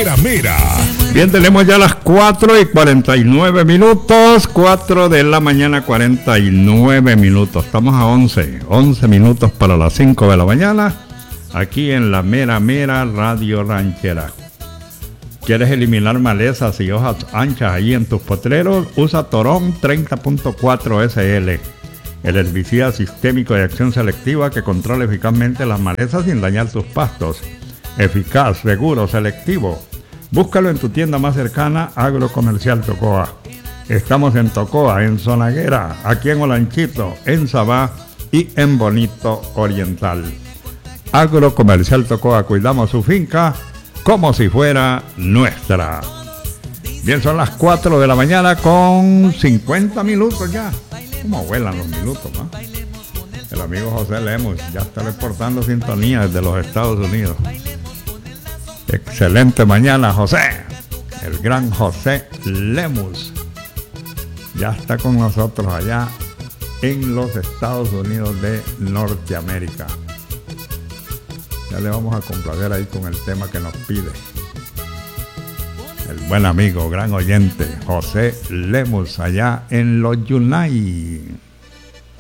Mera Mera. Bien, tenemos ya las 4:49 minutos, 4 de la mañana, 49 minutos. Estamos a 11 minutos para las 5 de la mañana, aquí en la Mera Mera Radio Ranchera. ¿Quieres eliminar malezas y hojas anchas ahí en tus potreros? Usa Torón 30.4 SL, el herbicida sistémico de acción selectiva que controla eficazmente las malezas sin dañar tus pastos. Eficaz, seguro, selectivo. Búscalo en tu tienda más cercana, Agrocomercial Tocoa. Estamos en Tocoa, en Zonaguera, aquí en Olanchito, en Sabá y en Bonito Oriental. Agrocomercial Tocoa, cuidamos su finca como si fuera nuestra. Bien, son las 4 de la mañana con 50 minutos ya. ¿Cómo vuelan los minutos, ¿no? El amigo José Lemus ya está reportando sintonía desde los Estados Unidos. Excelente mañana, José. El gran José Lemus ya está con nosotros allá en los Estados Unidos de Norteamérica. Ya le vamos a complacer ahí con el tema que nos pide el buen amigo, gran oyente, José Lemus, allá en los Yunay.